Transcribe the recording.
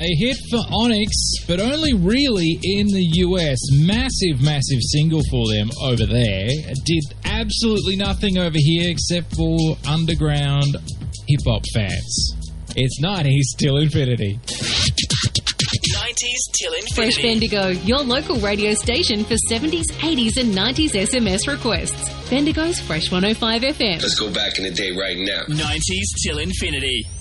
A hit for Onyx, but only really in the US. Massive single for them over there. Did absolutely nothing over here except for underground hip-hop fans. It's 90s till infinity. 90s till infinity. Fresh Bendigo, your local radio station for 70s, 80s and 90s SMS requests. Bendigo's Fresh 105 FM. Let's go back in the day right now. 90s till infinity.